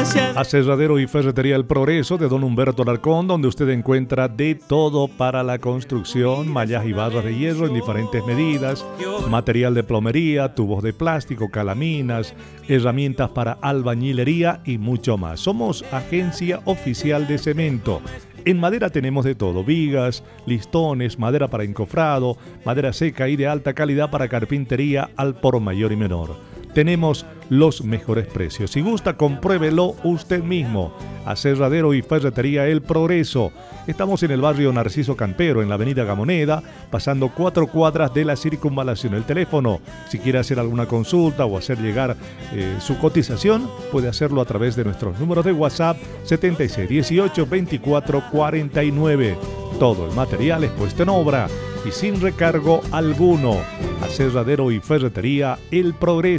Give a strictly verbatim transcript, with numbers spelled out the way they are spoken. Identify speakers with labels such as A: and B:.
A: gracias.
B: Aserradero y Ferretería El Progreso de Don Humberto Alarcón, donde usted encuentra de todo para la construcción, mallas y barras de hierro en diferentes medidas, material de plomería, tubos de plástico, calaminas, herramientas para albañilería y mucho más. Somos agencia oficial de cemento. En madera tenemos de todo: vigas, listones, madera para encofrado, madera seca y de alta calidad para carpintería al por mayor y menor. Tenemos los mejores precios. Si gusta, compruébelo usted mismo. Aserradero y Ferretería El Progreso. Estamos en el barrio Narciso Campero, en la avenida Gamoneda, pasando cuatro cuadras de la circunvalación. El teléfono, si quiere hacer alguna consulta o hacer llegar eh, su cotización, puede hacerlo a través de nuestros números de WhatsApp setenta y seis dieciocho veinticuatro cuarenta y nueve. Todo el material es puesto en obra y sin recargo alguno. Aserradero y Ferretería El Progreso.